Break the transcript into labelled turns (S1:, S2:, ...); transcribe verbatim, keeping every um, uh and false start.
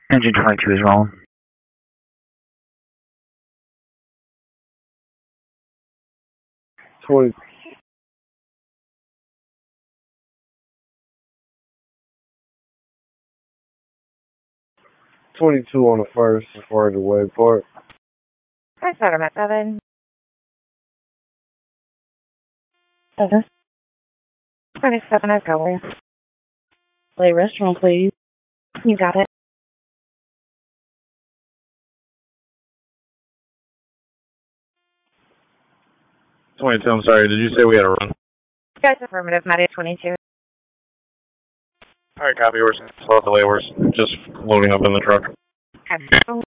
S1: Engine twenty-two is rolling.
S2: twenty. twenty-two on the first, as far as the wayport.
S3: I started at seven. Seven. twenty-seven, I've got one. Play restaurant, please. You got it.
S4: twenty-two, I'm sorry, did you say we had a run?
S3: Guys, affirmative, Matty twenty-two.
S4: Alright, copy, we're slow delay, we're just loading up in the truck.
S3: Okay.